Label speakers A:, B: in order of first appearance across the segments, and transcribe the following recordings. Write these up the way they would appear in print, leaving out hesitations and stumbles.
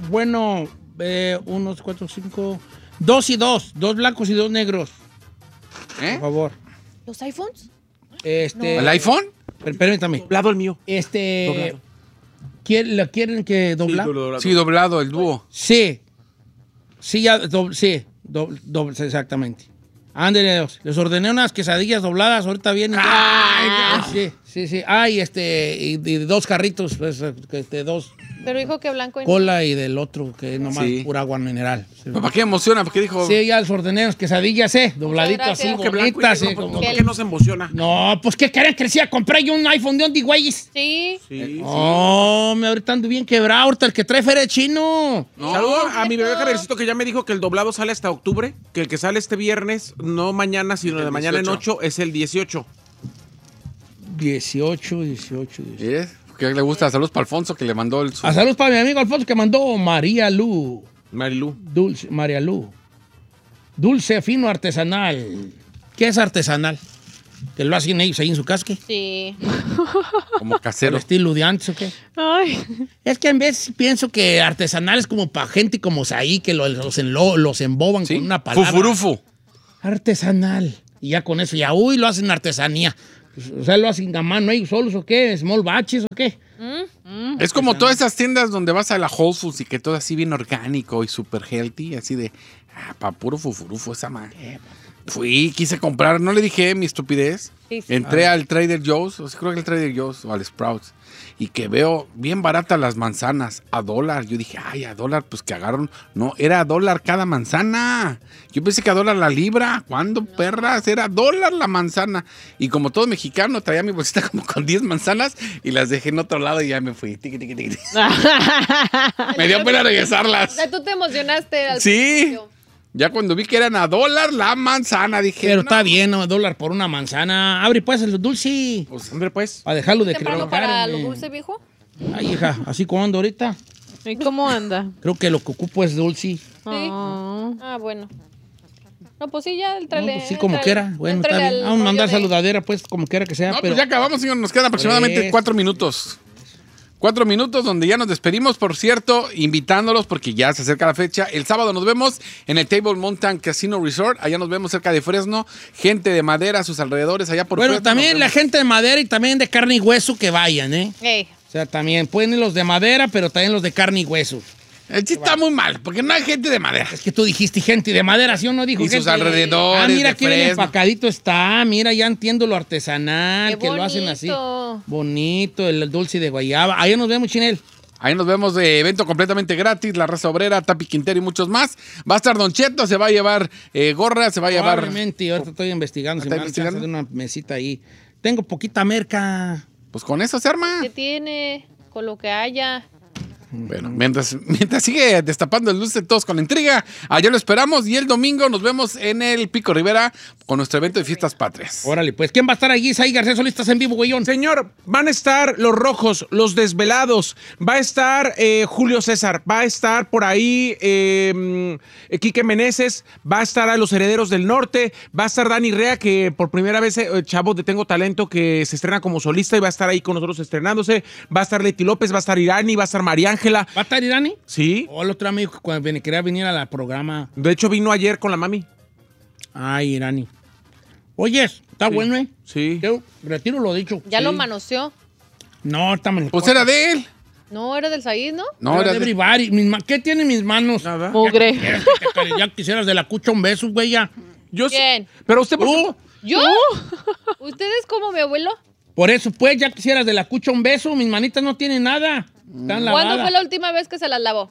A: Bueno, 1, 4, 5. 2 y 2. 2 blancos y 2 negros. Por favor.
B: ¿Los iPhones?
C: ¿El iPhone?
A: Permítame.
D: Doblado el mío.
A: ¿Quieren que doblado?
C: Sí, doblado, el dúo.
A: Sí. Sí, ya, exactamente. Ándale, les ordené unas quesadillas dobladas, ahorita vienen. Sí. Y 2 carritos, pues, 2.
B: Pero dijo que blanco y
A: Cola y del otro, que nomás pura agua mineral. Sí.
C: ¿Para qué emociona? ¿Por qué dijo?
A: Sí, ya les ordené unas quesadillas, dobladito así, bonitas.
D: ¿Por qué nos emociona?
A: No, pues, ¿qué querían que decía? Compré yo un iPhone de Ondi, güeyes.
B: Sí.
A: No, me ahorita ando bien quebrado, ahorita el que trae feria es chino.
D: No. Saludos a mi bebé Javiercito, que ya me dijo que el doblado sale hasta octubre, que el que sale este viernes, no mañana, sino de mañana en 8, es el 18.
A: 18.
C: ¿Qué le gusta? Saludos para Alfonso, que le mandó el...
A: A saludos para mi amigo Alfonso, que mandó María Lu. María Lu. Dulce fino artesanal. ¿Qué es artesanal? ¿Que lo hacen ellos ahí en su casque?
B: Sí.
C: Como casero.
A: ¿El estilo de antes o qué?
B: Ay.
A: Es que en vez pienso que artesanal es como para gente como ahí que los emboban con una palabra.
C: Fufurufu.
A: Artesanal. Y ya con eso, lo hacen artesanía. O sea, ¿lo hacen a mano ellos solos o qué? ¿Small batches o qué?
C: Es como todas esas tiendas donde vas a la Whole Foods y que todo así bien orgánico y super healthy, así de, pa' puro fufurufu esa madre. Fui, quise comprar, no le dije mi estupidez.
B: Sí.
C: Entré al Trader Joe's, creo que el Trader Joe's o al Sprouts, y que veo bien baratas las manzanas, $1. Yo dije, ay, $1, pues que agarraron. No, era $1 cada manzana. Yo pensé que $1 la libra. ¿Cuándo, perras? Era $1 la manzana. Y como todo mexicano, traía mi bolsita como con 10 manzanas y las dejé en otro lado y ya me fui. Tiqui. Me dio pena regresarlas.
B: O sea, tú te emocionaste al
C: Sí.
B: principio.
C: Ya cuando vi que eran $1 la manzana, dije.
A: Pero está bien, ¿no? $1 por una manzana. Abre pues el dulce.
D: Pues, hombre, pues.
A: Para dejarlo de
B: ¿Temprano para lo dulce, viejo?
A: Ay, hija, así como ando ahorita.
E: ¿Y cómo anda?
A: Creo que lo que ocupo es dulce.
B: Sí. Ah, bueno. No, pues sí, ya entrale.
A: No, pues sí, como quiera. Bueno, está bien. Vamos a mandar saludadera, pues, como quiera que sea.
C: No,
A: pero
C: pues ya acabamos, señor. Nos quedan aproximadamente 4 minutos. 4 minutos donde ya nos despedimos, por cierto, invitándolos porque ya se acerca la fecha. El sábado nos vemos en el Table Mountain Casino Resort. Allá nos vemos cerca de Fresno. Gente de Madera a sus alrededores, allá por
A: bueno,
C: Fresno.
A: también la gente de Madera y también de carne y hueso que vayan, ¿eh? O sea, también pueden ir los de Madera, pero también los de carne y hueso.
C: El chiste está muy mal, porque no hay gente de Madera.
A: Es que tú dijiste gente de Madera, ¿sí o no dijo?
C: Y sus alrededores.
A: Mira
C: de
A: qué bien
C: Fresno.
A: empacadito está. Mira, ya entiendo lo artesanal,
B: Qué
A: que lo hacen así.
B: bonito.
A: Bonito, el dulce de guayaba. Ahí nos vemos, Chinel.
C: Ahí nos vemos de evento completamente gratis, La Raza Obrera, Tapi Quintero y muchos más. Va a estar Don Cheto, se va a llevar gorra, se va a llevar...
A: Probablemente, ahorita estoy investigando. Si me
C: ¿Está
A: dan chance
C: investigando?
A: de una mesita ahí. Tengo poquita merca.
C: Pues con eso se arma.
B: ¿Qué tiene? Con lo que haya.
C: Bueno, mientras sigue destapando el dulce todos con la intriga, allá lo esperamos y el domingo nos vemos en el Pico Rivera con nuestro evento de fiestas patrias.
A: Órale, pues, ¿quién va a estar allí? Ahí, García Solís, estás en vivo, güeyón.
D: Señor, van a estar los rojos, los desvelados, va a estar Julio César, va a estar por ahí Quique Meneses, va a estar a los Herederos del Norte, va a estar Dani Rea, que por primera vez, chavo de Tengo Talento, que se estrena como solista y va a estar ahí con nosotros estrenándose, va a estar Leti López, va a estar Irani, va a estar María Ángela.
A: ¿Va a estar Irani?
D: Sí.
A: O el otro amigo que cuando quería venir a la programa.
D: De hecho, vino ayer con la mami.
A: Ay, Irani. Oye, está bueno, ¿eh?
D: Sí.
A: Yo retiro lo dicho.
B: Ya
A: Sí.
B: lo manoseó.
A: No, estamos en el
C: Pues
A: cuarto.
C: era de él.
B: No, era del Said, ¿no?
C: No,
A: Era
C: era
A: de
C: de...
A: everybody. ¿Qué tiene en mis manos?
D: Nada.
E: Mugre.
A: Ya quisieras de la cucha un beso, güey, ya.
D: Yo
B: ¿Quién?
D: Pero usted...
B: ¿Yo? ¿Ustedes como mi abuelo?
A: Por eso, pues, ya quisieras de la cucha un beso. Mis manitas no tienen nada. Están lavadas.
B: ¿Cuándo fue la última vez que se las lavó?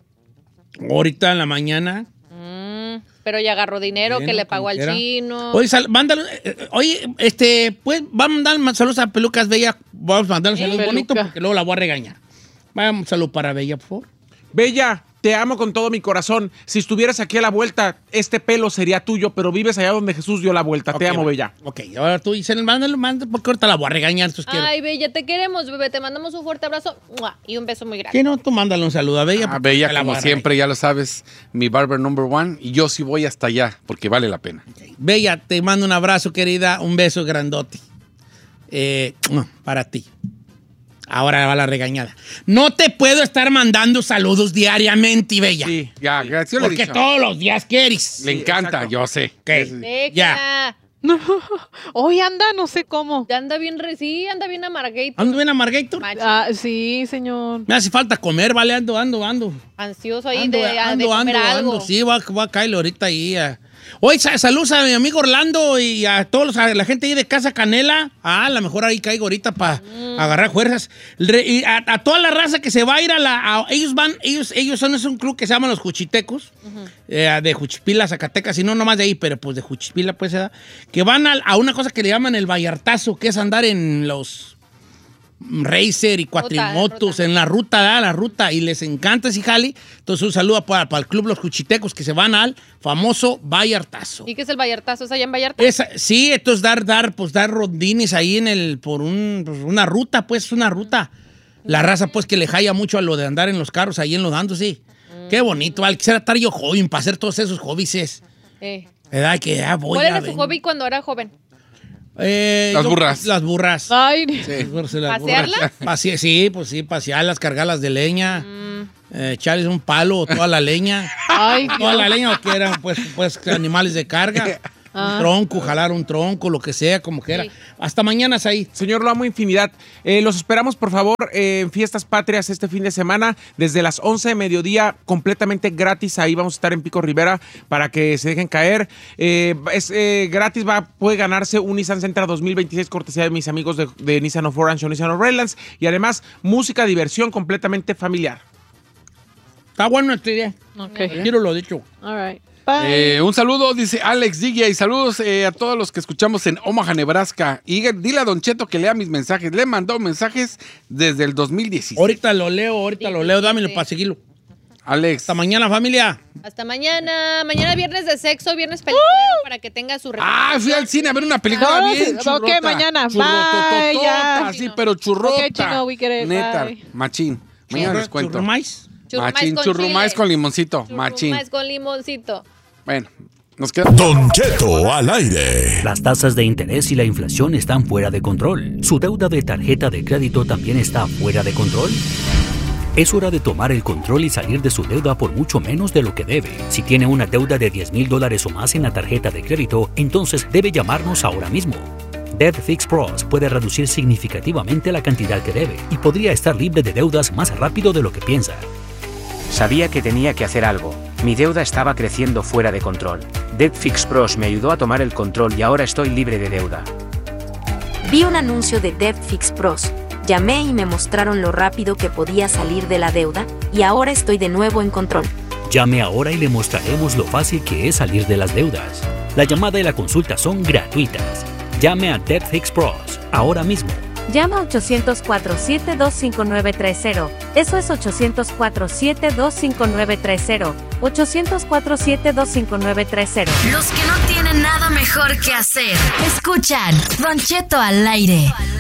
A: Ahorita en la mañana.
B: Pero ya agarró dinero
A: Bueno,
B: que le pagó
A: como
B: al
A: quiera.
B: chino.
A: Oye, mándalo. Oye, pues, vamos a mandar saludos a Pelucas Bella. Vamos a mandar un saludo
E: Peluca.
A: bonito porque luego la voy a regañar. Vamos, un saludo para Bella, por favor.
D: Bella, te amo con todo mi corazón. Si estuvieras aquí a la vuelta, este pelo sería tuyo, pero vives allá donde Jesús dio la vuelta. Te
A: Ok,
D: amo,
A: bueno.
D: Bella.
A: Ok, ahora tú dices, mándalo, porque ahorita la voy a regañar. Entonces quiero.
B: Ay, Bella, te queremos, bebé. Te mandamos un fuerte abrazo ¡mua! Y un beso muy grande.
A: ¿Qué no? Tú mándale un saludo a Bella.
C: Ah,
A: porque
C: Bella,
A: te la
C: como
A: voy a
C: siempre, ya lo sabes, mi barber number one. Y yo sí voy hasta allá, porque vale la pena.
A: regañar. Bella, te mando un abrazo, querida. Un beso grandote. Para ti. Ahora va la regañada. No te puedo estar mandando saludos diariamente, bella.
C: Sí, ya, gracias.
A: Porque todos los días quieres.
C: Le encanta,
D: exacto.
C: yo sé.
A: ¿Qué? Ya.
B: Hoy anda, no sé cómo. Anda bien amargator.
A: ¿Ando bien amargator?
B: Sí, señor.
A: Me hace falta comer, vale, ando.
B: Ansioso ahí de comer algo.
A: Sí, voy a caerle ahorita ahí. Hoy saludos a mi amigo Orlando y a la gente ahí de Casa Canela. A lo mejor ahí caigo ahorita para agarrar fuerzas. Y a toda la raza que se va a ir ellos son un club que se llaman los Juchitecos, de Juchipila, Zacatecas, y no nomás de ahí, pero pues de Juchipila, pues, que van a una cosa que le llaman el Vallartazo, que es andar en los racer y cuatrimotos en la ruta, y les encanta ese jali. Entonces un saludo para el club Los Juchitecos que se van al famoso Vallartazo.
B: ¿Y qué es el Vallartazo? ¿Es allá en Vallarta?
A: Sí, entonces dar rondines ahí una ruta, pues una ruta. La raza pues que le jaya mucho a lo de andar en los carros ahí enlodándose. Qué bonito, vale. Quisiera estar yo joven para hacer todos esos hobbies. ¿Verdad? Que ya voy.
B: ¿Cuál era su hobby cuando era joven?
C: Las burras.
B: Ay,
A: ¿pasearlas? Sí, pasearlas, cargarlas de leña, echarles un palo o toda la leña.
B: Ay,
A: toda la leña, o que eran pues animales de carga. Un tronco, jalar un tronco, lo que sea, como quiera. Sí. Hasta mañana, ahí.
D: Señor, lo amo infinidad. Los esperamos, por favor, en Fiestas Patrias este fin de semana, desde las 11 de mediodía, completamente gratis. Ahí vamos a estar en Pico Rivera para que se dejen caer. Es gratis, puede ganarse un Nissan Sentra 2026, cortesía de mis amigos de Nissan of Orange o Nissan of Redlands. Y además, música, diversión completamente familiar.
A: Está bueno esta idea.
B: Okay.
A: Quiero lo dicho.
B: All right.
C: Un saludo, dice Alex Diggia, y saludos a todos los que escuchamos en Omaha, Nebraska. Y dile a Don Cheto que lea mis mensajes. Le he mandado mensajes desde el 2016.
A: Ahorita lo leo, dámelo para seguirlo.
C: Alex.
A: Hasta mañana, familia.
B: Hasta mañana. Mañana viernes de sexo, viernes película para que tenga su
C: fui al cine a ver una película bien churrota.
B: Ok, mañana.
C: Churrototota, sí, pero churrota.
B: Okay, chino, we get it.
C: Neta,
B: Bye.
C: machín. Mañana les cuento.
A: ¿Churrumais?
C: Machín, churrumais con limoncito. Machín.
B: Churrumais con limoncito.
C: Bueno, nos queda...
E: Don Cheto al aire.
F: Las tasas de interés y la inflación están fuera de control. ¿Su deuda de tarjeta de crédito también está fuera de control? Es hora de tomar el control y salir de su deuda por mucho menos de lo que debe. Si tiene una deuda de $10,000 o más en la tarjeta de crédito, entonces debe llamarnos ahora mismo. Debt Fix Pros puede reducir significativamente la cantidad que debe y podría estar libre de deudas más rápido de lo que piensa.
G: Sabía que tenía que hacer algo. Mi deuda estaba creciendo fuera de control. Debt Fix Pros me ayudó a tomar el control y ahora estoy libre de deuda.
H: Vi un anuncio de Debt Fix Pros. Llamé y me mostraron lo rápido que podía salir de la deuda y ahora estoy de nuevo en control.
F: Llame ahora y le mostraremos lo fácil que es salir de las deudas. La llamada y la consulta son gratuitas. Llame a Debt Fix Pros ahora mismo.
I: Llama 800-472-5930. Eso es 800-472-5930. 800-472-5930.
J: Los que no tienen nada mejor que hacer. Escuchan Don Cheto al aire.